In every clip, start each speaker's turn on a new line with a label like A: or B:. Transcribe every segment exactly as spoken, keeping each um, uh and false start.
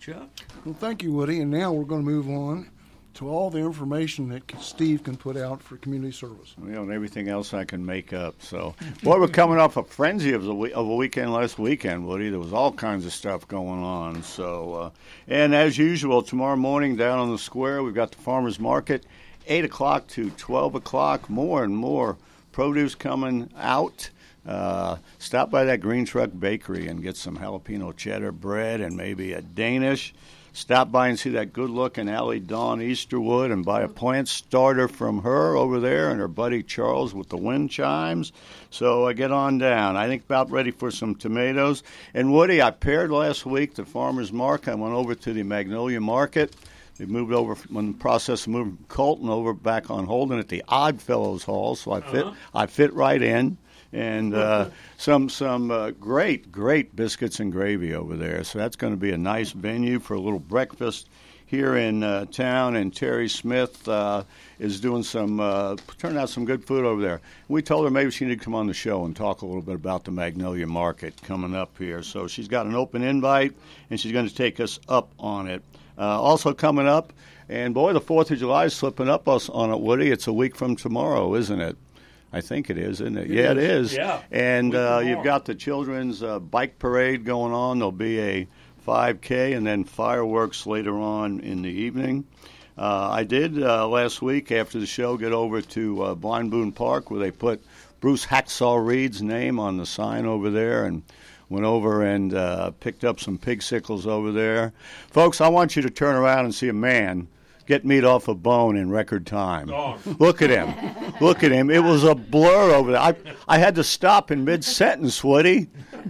A: Chuck?
B: Well, thank you, Woody. And now we're going to move on to all the information that Steve can put out for community service.
C: You know, and everything else I can make up. So, boy, we're coming off a frenzy of, the we- of a weekend last weekend, Woody. There was all kinds of stuff going on. So, uh, and as usual, tomorrow morning down on the square, we've got the farmers market, eight o'clock to twelve o'clock. More and more produce coming out. Uh, stop by that Green Truck Bakery and get some jalapeno cheddar bread and maybe a Danish. Stop by and see that good-looking Allie Dawn Easterwood and buy a plant starter from her over there and her buddy Charles with the wind chimes. So I uh, get on down. I think about ready for some tomatoes. And, Woody, I paired last week the farmer's market. I went over to the Magnolia Market. They moved over in the process of moving from Colton over back on Holden at the Oddfellows Hall. So I fit, uh-huh. I fit right in. And uh, some some uh, great, great biscuits and gravy over there. So that's going to be a nice venue for a little breakfast here in uh, town. And Terry Smith uh, is doing some, uh, turning out some good food over there. We told her maybe she needed to come on the show and talk a little bit about the Magnolia Market coming up here. So she's got an open invite, and she's going to take us up on it. Uh, also coming up, and boy, the fourth of July is slipping up us on it, Woody. It's a week from tomorrow, isn't it? I think it is, isn't it?
A: it
C: yeah,
A: is.
C: it is.
A: Yeah.
C: And uh, you've got the children's uh, bike parade going on. There'll be a five K and then fireworks later on in the evening. Uh, I did uh, last week after the show get over to uh, Blind Boone Park where they put Bruce Hacksaw Reed's name on the sign over there and went over and uh, picked up some pig sickles over there. Folks, I want you to turn around and see a man get meat off a bone in record time.
A: Oh.
C: Look at him. Look at him. It was a blur over there. I I had to stop in mid-sentence, Woody.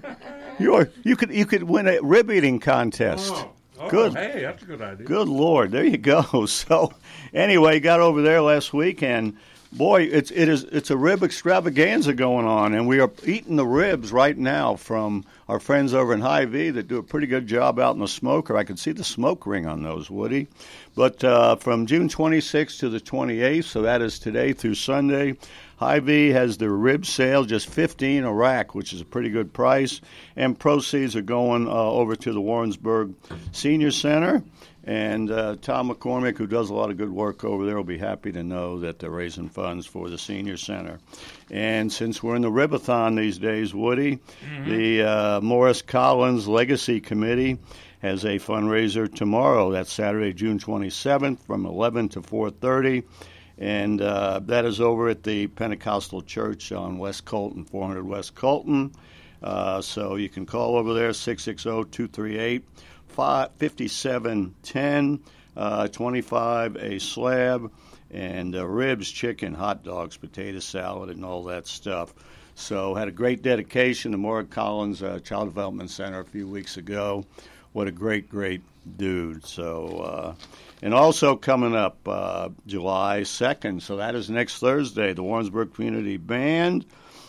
C: You you could you could win a rib eating contest.
A: Oh. Oh,
C: good.
A: Hey, that's a good idea.
C: Good Lord. There you go. So anyway, got over there last week, and boy, it's it is it's a rib extravaganza going on, and we are eating the ribs right now from our friends over in Hy-Vee that do a pretty good job out in the smoker. I can see the smoke ring on those, Woody. But uh, from June twenty-sixth to the twenty-eighth, so that is today through Sunday, Hy-Vee has their rib sale, just fifteen a rack, which is a pretty good price, and proceeds are going uh, over to the Warrensburg Senior Center. And uh, Tom McCormick, who does a lot of good work over there, will be happy to know that they're raising funds for the Senior Center. And since we're in the Ribathon these days, Woody, mm-hmm. the uh, Morris Collins Legacy Committee has a fundraiser tomorrow. That's Saturday, June twenty-seventh, from eleven to four thirty. And uh, that is over at the Pentecostal Church on West Colton, four hundred West Colton. Uh, so you can call over there, six six zero, two three eight, five seven one zero, uh, twenty-five a slab, and uh, ribs, chicken, hot dogs, potato salad, and all that stuff. So had a great dedication to Morris Collins uh, Child Development Center a few weeks ago. What a great, great dude. So, uh, and also coming up uh, July second, so that is next Thursday, the Warrensburg Community Band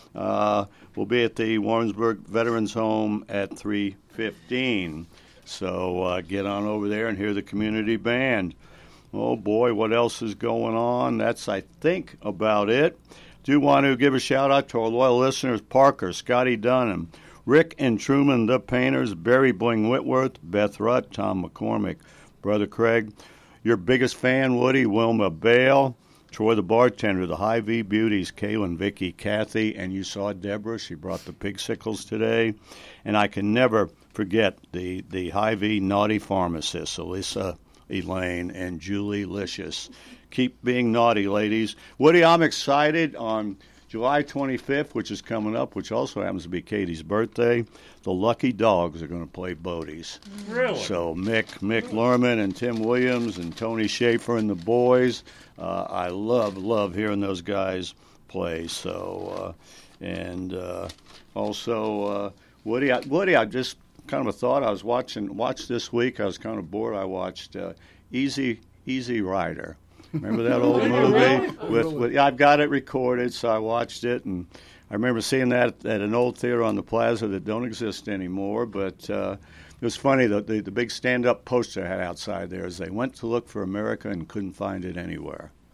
C: uh, will be at the Warrensburg Veterans Home at three fifteen. So uh, get on over there and hear the community band. Oh, boy, what else is going on? That's, I think, about it. Do want to give a shout-out to our loyal listeners, Parker, Scotty Dunham, Rick and Truman, the painters, Barry Bling Whitworth, Beth Rutt, Tom McCormick, Brother Craig, your biggest fan, Woody, Wilma Bale, Troy the bartender, the Hy-Vee Beauties, Kaylin, Vicky, Kathy, and you saw Deborah. She brought the pig sickles today. And I can never forget the, the Hy-Vee naughty pharmacists, Alyssa, Elaine, and Julie Licious. Keep being naughty, ladies. Woody, I'm excited on July twenty-fifth, which is coming up, which also happens to be Katie's birthday. The Lucky Dogs are going to play Bodies.
A: Really?
C: So Mick, Mick Lerman and Tim Williams and Tony Schaefer and the boys. Uh, I love, love hearing those guys play. So, uh, and uh, also, uh, Woody, I, Woody, I just kind of a thought. I was watching, watched this week. I was kind of bored. I watched uh, Easy, Easy Rider. Remember that old movie? with, with I've got it recorded, so I watched it, and I remember seeing that at an old theater on the plaza that don't exist anymore. But uh, it was funny, the, the, the big stand-up poster I had outside there is they went to look for America and couldn't find it anywhere.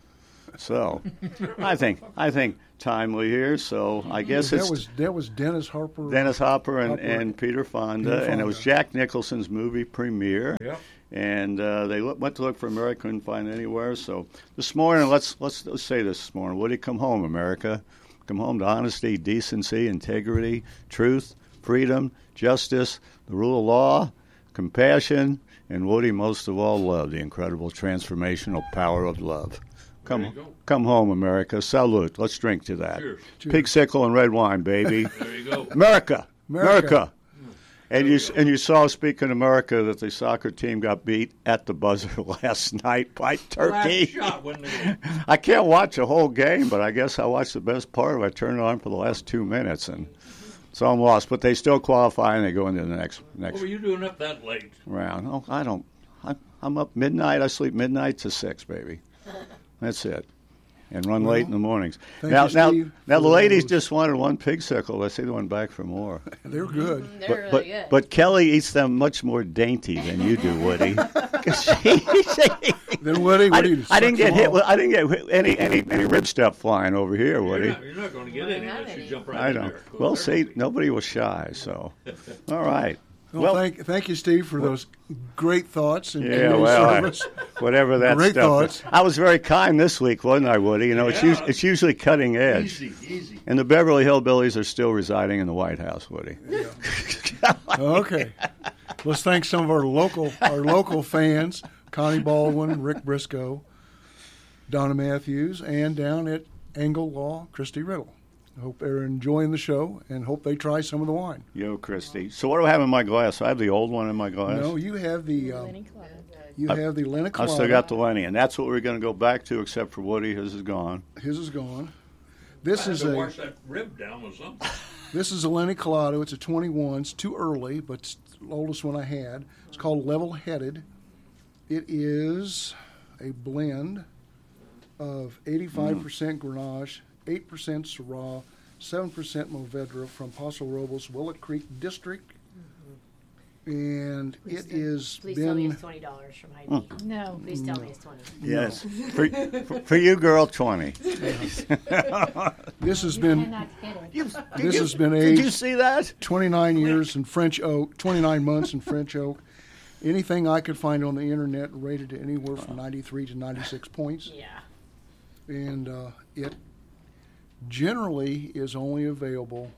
C: So, I think I think timely here. So I guess
B: that
C: it's
B: was that was Dennis Harper.
C: Dennis Hopper and,
B: Hopper.
C: and Peter Fonda,
B: Peter
C: and it was
B: Fonda.
C: Jack Nicholson's movie premiere.
A: Yep.
C: And uh, they lo- went to look for America, couldn't find it anywhere. So this morning, let's, let's let's say this this morning, Woody, come home, America. Come home to honesty, decency, integrity, truth, freedom, justice, the rule of law, compassion, and Woody, most of all, love, the incredible transformational power of love.
A: There you
C: Come,
A: go.
C: come home, America. Salute. Let's drink to that.
A: Cheers.
C: Pig sickle and red wine, baby.
A: There you go.
C: America.
B: America.
C: America. And you and you saw, speaking of America, that the soccer team got beat at the buzzer last night by Turkey.
A: Last shot when they
C: I can't watch a whole game, but I guess I watched the best part of it. I turned it on for the last two minutes, and so I'm lost. But they still qualify, and they go into the next
A: What
C: next
A: were you doing up that late?
C: round. Oh, I don't. I, I'm up midnight. I sleep midnight to six, baby. That's it. And run
B: Well,
C: late in the mornings.
B: thank
C: Now,
B: you,
C: now,
B: Steve,
C: now
B: for
C: the ladies
B: those.
C: just wanted one pig sickle. Let's see the one back for more.
B: They're good.
D: They're
C: But,
D: really
C: but,
D: good.
C: but Kelly eats them much more dainty than you do, Woody. 'Cause she- she-
B: Then Woody,
C: I,
B: Woody
C: di- I didn't
B: sucks
C: get
B: them
C: hit.
B: all.
C: With, I didn't get hit- any any any rib stuff flying over here,
A: You're
C: Woody.
A: not, you're not going to get
D: Well,
A: any
D: not
A: unless you
D: any.
A: jump right
C: I
A: in
C: know.
A: there.
C: Well,
A: They're
C: see,
A: healthy.
C: nobody was shy, so all right.
B: Well,
C: Well,
B: thank thank you, Steve, for those great thoughts and
C: yeah,
B: community
C: well, I-
B: service.
C: whatever that
B: Great
C: stuff.
B: thoughts.
C: is. I was very kind this week, wasn't I, Woody? You know, it's
A: Yeah.
C: us- it's usually cutting edge.
A: Easy, easy.
C: And the Beverly Hillbillies are still residing in the White House, Woody.
B: Okay, let's thank some of our local our local fans: Connie Baldwin, Rick Briscoe, Donna Matthews, and down at Angle Law, Christy Riddle. I hope they're enjoying the show and hope they try some of the wine.
C: Yo, Christy. So what do I have in my glass? I have the old one in my glass.
B: No, you have the um,
D: Lenny Clark.
B: you have the Lenny
C: I
B: Colada.
C: still got the Lenny, and that's what we're going to go back to, except for Woody. His is gone.
B: His is gone. This
A: I
B: is
A: had to
B: a
A: wash that rib down with something.
B: this is a Lenny Colado. It's a twenty-one. It's too early, but it's the oldest one I had. It's called Level Headed. It is a blend of eighty-five percent Grenache, eight percent Syrah, seven percent Mourvedre from Paso Robles, Willow Creek District. And
D: Please
B: it
D: don't-
B: is
D: Please tell me
B: been
D: it's twenty dollars from Heidi. No. Please tell me it's twenty.
C: Yes. For, for, for you, girl, twenty.
B: this has been
D: Cannot get it.
C: You,
B: This has been
C: Did you
B: aged-
C: see that?
B: twenty-nine years in French oak, twenty-nine months in French oak. Anything I could find on the internet rated anywhere from ninety-three to ninety-six points.
D: Yeah.
B: And uh, it generally is only available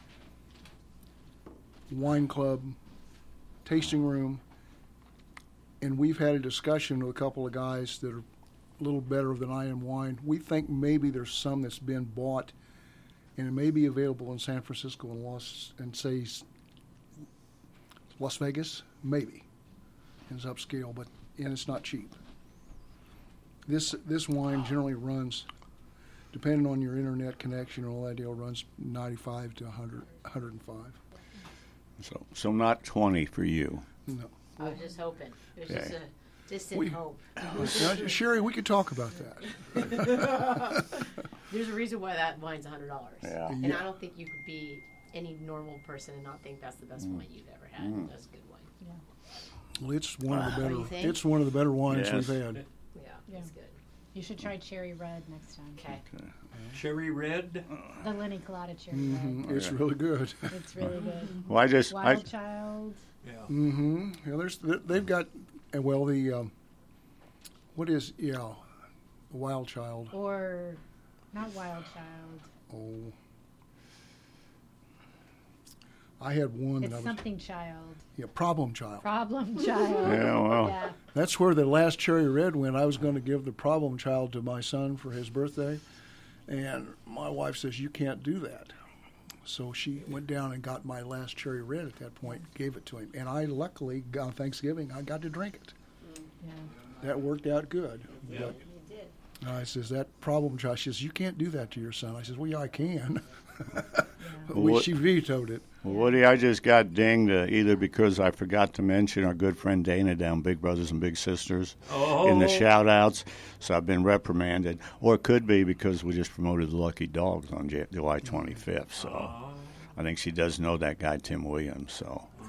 B: wine club, tasting room, and we've had a discussion with a couple of guys that are a little better than I am wine. We think maybe there's some that's been bought and it may be available in San Francisco and Las and say Las Vegas, maybe. It's upscale, but and it's not cheap. This this wine generally runs, depending on your internet connection and all that deal, runs ninety-five to one hundred, one hundred five.
C: So, so not twenty for you.
B: No.
D: I was just hoping. It was just
C: Okay.
D: a distant
B: We-
D: hope.
B: Now, Sherry, we could talk about that.
D: There's a reason why that wine's a hundred dollars.
C: Yeah.
D: And
B: Yeah.
D: I don't think you could be any normal person and not think that's the best wine you've ever had.
C: Mm.
D: That's a good wine.
B: Well, it's one of the
D: What do
B: better.
D: you think?
B: It's one of the better wines
C: Yes.
B: we've had.
D: Yeah,
E: Yeah.
D: it's good.
E: You should try cherry red next time.
D: Okay.
A: Cherry red.
E: The Lenny Colada cherry
B: hmm It's
C: yeah.
B: really good.
E: red. It's really good.
C: Well, I just, I,
E: Wild Child.
A: Yeah.
B: Mm-hmm. Yeah, there's they've got uh, well the um, what is yeah, Wild Child.
E: Or not Wild Child.
B: Oh, I had one that
E: It's
B: I was
E: something child.
B: yeah Problem Child.
E: Problem child.
C: yeah, well,
E: Yeah.
B: That's where the last cherry red went. I was going to give the Problem Child to my son for his birthday, and my wife says you can't do that. So she went down and got my last cherry red at that point, gave it to him, and I luckily on Thanksgiving I got to drink it.
E: Yeah.
B: That worked out good.
A: Yeah.
B: But I says that Problem Child. She says you can't do that to your son. I says well yeah I can. we,
C: What-
B: she vetoed it.
C: well, Woody, I just got dinged uh, either because I forgot to mention our good friend Dana down Big Brothers and Big Sisters
A: Oh.
C: in the shout-outs, so I've been reprimanded. Or it could be because we just promoted the Lucky Dogs on J- July twenty-fifth, so I think she does know that guy, Tim Williams, so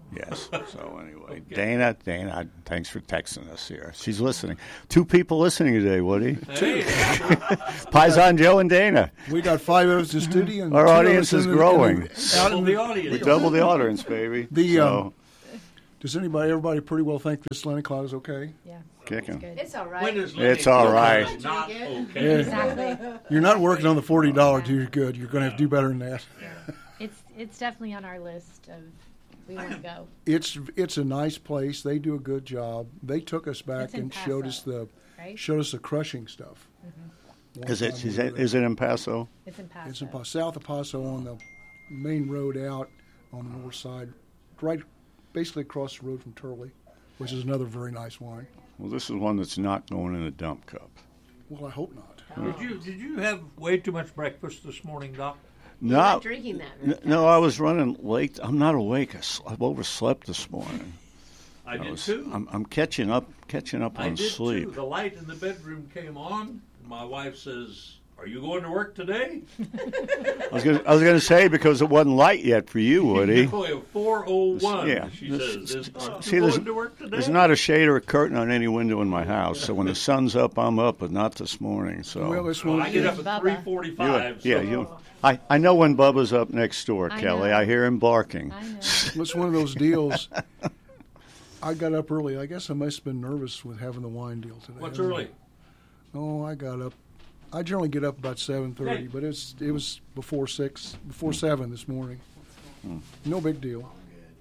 C: Yes. So anyway,
A: Okay.
C: Dana, Dana, thanks for texting us here. She's listening. Two people listening today, Woody.
A: Hey,
C: Paisan Joe and Dana.
B: We got five of us in studio. And
C: Our
B: two of
C: audience
B: us
C: is
B: in the-
C: growing.
B: in the- out
A: double
B: in
A: the
B: the-
A: audience.
C: We double the audience, baby.
B: The,
C: so,
B: um, Does anybody, everybody pretty well think this Santa Claus is okay?
E: Yeah.
C: kicking.
E: It's good.
D: It's all right.
A: When is
C: It's
A: Lenny
C: all
A: Kravitz
C: right.
A: Not
B: Yeah.
A: okay.
E: Exactly.
B: You're not working on the forty dollars, you're good. You're going to have to do better than that.
E: It's it's definitely on our list of we want to go.
B: It's it's a nice place. They do a good job. They took us back
E: It's in
B: and showed us
E: Paso,
B: the
E: right?
B: showed us the crushing stuff. One
C: Is it
B: time
C: is
B: we
C: it
B: were
C: is it in Paso?
E: It's in Paso.
B: It's in Pa- south of Paso on the main road out on the north side, right, basically across the road from Turley, which is another very nice wine.
C: Well, this is one that's not going in a dump cup.
B: Well, I hope not.
A: Did you did you have way too much breakfast this morning, Doc?
D: You're
C: No,
D: not drinking that.
C: n-
D: very
C: no,
D: fast.
C: I was running late. I'm not awake. I sl- I've overslept this morning.
A: I
C: I
A: did
C: was-
A: too.
C: I'm, I'm catching up, catching up
A: I
C: on
A: did
C: sleep.
A: too. The light in the bedroom came on. My wife says, "Are you going to work today?"
C: I was gonna, I was gonna say because it wasn't light yet for you, Woody.
A: four oh one.
C: Yeah.
A: She
C: This-
A: says, "Is- "Aren't
C: see,
A: you
C: there's-
A: going to work today?"
C: There's not a shade or a curtain on any window in my house, so when the sun's up, I'm up, but not this morning. So
B: Well, this
A: Well,
B: one,
A: I get up
E: Bubba.
A: at three
C: You-
A: forty-five.
C: yeah,
A: so
C: you. I, I know when Bubba's up next door,
E: I
C: Kelly.
E: know.
C: I hear him barking.
E: I know.
B: it's one of those deals. I got up early. I guess I must have been nervous with having the wine deal today.
A: What's
B: I don't know.
A: early?
B: Oh, I got up. I generally get up about seven thirty,
A: Okay.
B: but it's it was before six, before seven this morning. No big deal.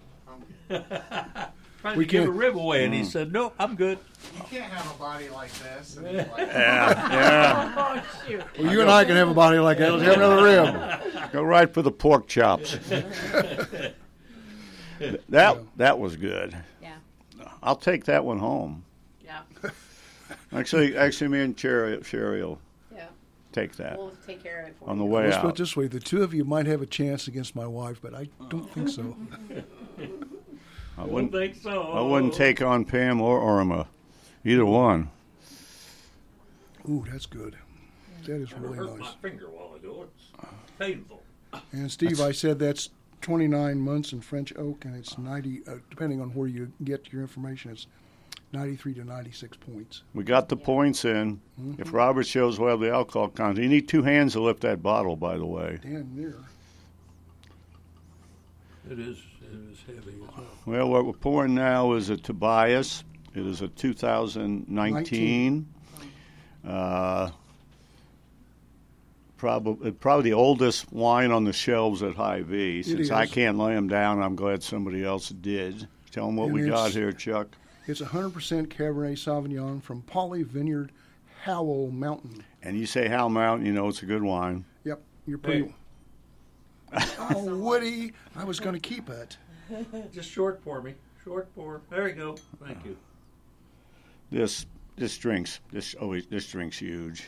A: Trying
B: We
A: to give a
B: can't-
A: rib away, and he said, "No, I'm good."
F: You can't have a body like this. And be like,
C: Yeah, yeah.
A: Oh shoot!
B: Well, you and I can have a body like that. Let's have another rib.
C: Go right for the pork chops. that that was good.
E: Yeah.
C: I'll take that one home.
D: Yeah.
C: Actually, actually, me and Sherry, Sherry will
D: Yeah.
C: take that
D: We'll take care of it for
C: on
D: you.
C: the way
B: Let's put it
C: out.
B: this way: the two of you might have a chance against my wife, but I don't think so.
C: I
A: I
C: wouldn't,
A: think so.
C: I wouldn't take on Pam or Irma, either one.
B: Ooh, that's good. That is
A: I
B: really
A: hurt my
B: nice.
A: finger a while ago. It's painful.
B: And Steve, I said that's twenty-nine months in French oak, and it's ninety. Uh, depending on where you get your information, it's ninety-three to ninety-six points.
C: We got the points in. If Robert shows well the alcohol content, you need two hands to lift that bottle. By the way.
B: Damn near.
A: It is. It is heavy as well.
C: Well, what we're pouring now is a Tobias. It is a two thousand nineteen. Uh, probably, probably the oldest wine on the shelves at Hy-Vee. Since I
B: is.
C: can't lay them down, I'm glad somebody else did. Tell them what
B: And
C: we got
B: it's-
C: here, Chuck.
B: It's one hundred percent Cabernet Sauvignon from Polly Vineyard, Howell Mountain.
C: And you say Hal Mountain, you know it's a good wine.
B: Yep, you're pretty.
A: Hey.
B: Oh, Woody, I was going to keep it.
A: Just short pour me. Short pour. There you go. Thank you.
C: This this drink's this always this drink's huge.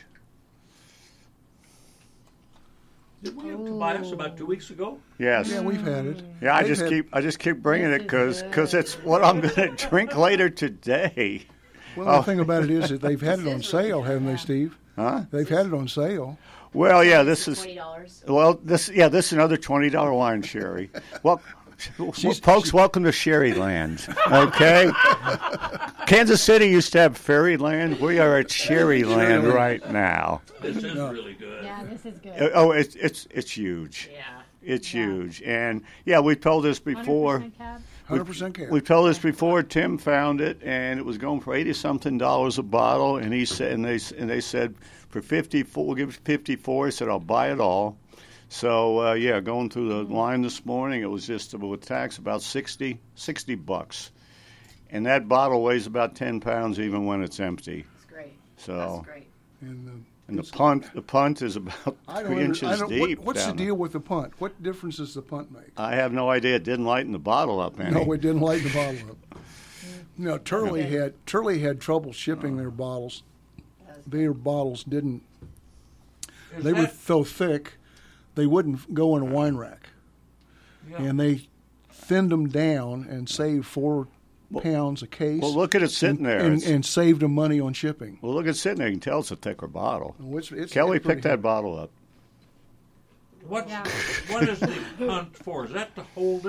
A: Did we have Tobias about two weeks ago?
C: Yes.
B: Yeah, we've had it.
C: Yeah, I
B: They've
C: just
B: had-
C: keep I just keep bringing
E: This
C: it
E: is
C: because
E: good.
C: it's what I'm going to drink later today.
B: Well,
C: Oh.
B: the thing about it is that they've had it on sale, haven't they, Steve?
C: Huh?
B: They've had it on sale.
C: Well, yeah, this is
D: Twenty dollars.
C: well, this yeah, this is another twenty dollar wine, Sherry. Well, well,
B: She's-
C: folks, welcome to Sherryland. Okay, Kansas City used to have Fairyland. We are at Sherryland
B: Sherryland.
C: right now.
A: This is really good.
E: Yeah, this is good.
C: Uh, Oh, it's it's it's huge.
D: Yeah.
C: It's
E: Yeah.
C: huge, and yeah, we've told this before.
E: one hundred percent cab.
B: one hundred percent cab.
C: We've told this before. Tim found it, and it was going for eighty something dollars a bottle. And he said, and they and they said for fifty four, we'll give it fifty four. He said, I'll buy it all. So uh, yeah, going through the line this morning, it was just with tax about sixty, sixty bucks, and that bottle weighs about ten pounds even when it's empty.
D: That's great.
C: So
D: That's great.
B: And, uh,
C: and the punt, the punt is about
B: I don't
C: three
B: under-
C: inches
B: I don't,
C: deep.
B: What, what's the
C: down there.
B: deal with the punt? What difference does the punt make?
C: I have no idea. It didn't lighten the bottle up any.
B: No, it didn't lighten the bottle up. No, Turley had Turley had trouble shipping their bottles. Their bottles didn't.
A: Is
B: They were
A: that-
B: so thick, they wouldn't go in a wine rack,
A: yeah.
B: and they thinned them down and saved four pounds a case.
C: Well, look at it sitting
B: and,
C: there.
B: and,
C: It's-
B: and saved them money on shipping.
C: Well, look at it sitting there. You can tell it's a thicker bottle.
B: Oh, it's- it's-
C: Kelly
B: it's pretty
C: picked that
B: heavy.
C: bottle up.
A: What's,
E: Yeah.
A: what is the punt for? Is that to hold it?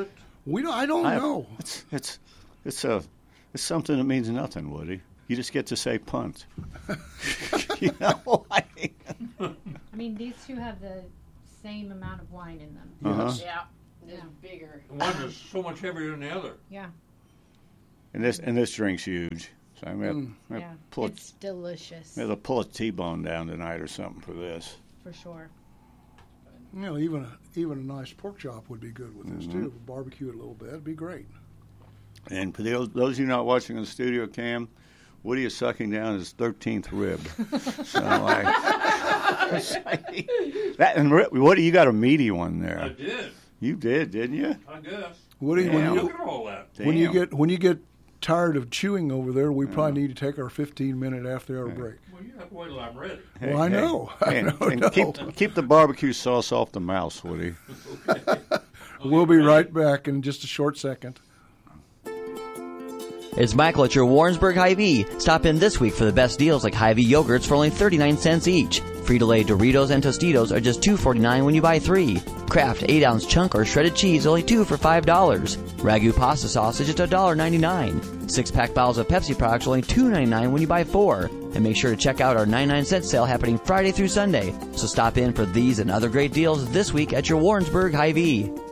B: We don't, I don't
C: I-
B: know.
C: It's it's it's a it's something that means nothing, Woody. You just get to say punt. you know. I,
E: I mean, these two have the same amount of wine in them.
C: uh-huh.
D: Yeah, it's
E: Yeah.
D: bigger.
A: One is so much heavier than the other.
E: Yeah,
C: And this and this drink's huge. So I'm gonna,
B: Mm.
C: I'm gonna
E: yeah.
C: pull, a,
E: It's delicious,
C: I'm gonna pull a T-bone down tonight or something for this.
E: for sure.
B: You know, even a, even a nice pork chop would be good with this
C: Mm-hmm.
B: too. Barbecue it a little bit, it'd be great.
C: And for those, those of you not watching on the studio cam, Woody is sucking down his thirteenth rib. so I, that and ri- Woody, you got a meaty one
A: I
C: there.
A: did,
C: You did, didn't you?
A: I guess.
B: Woody,
C: Damn.
B: when
A: Look
B: you
A: at all that.
B: when you
C: Damn.
B: get when you get tired of chewing over there, we probably need to take our fifteen minute after hour break.
A: Well, you have to wait till I'm ready.
C: Hey,
B: Well, I
C: hey.
B: know. I
C: And,
B: know,
C: and
B: know.
C: keep keep the barbecue sauce off the mouse, Woody.
B: We'll be right back in just a short second.
G: It's Michael at your Warrensburg Hy-Vee. Stop in this week for the best deals like Hy-Vee yogurts for only thirty-nine cents each. Frito-Lay Doritos and Tostitos are just two forty-nine when you buy three. Kraft eight ounce chunk or shredded cheese only two for five dollars. Ragu pasta sauce is just one dollar ninety-nine. Six pack bottles of Pepsi products only two ninety-nine when you buy four. And make sure to check out our ninety-nine cent sale happening Friday through Sunday. So stop in for these and other great deals this week at your Warrensburg Hy-Vee.